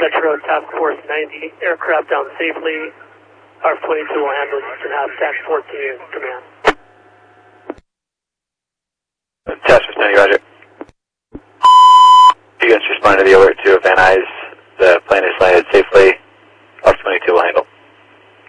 Metro Task Force 90, aircraft down safely. RF-22 will handle Houston Half, Task 14, command. Task Force 90, roger. You guys respond to the alert to Van Nuys. The plane is landed safely. RF-22 will handle.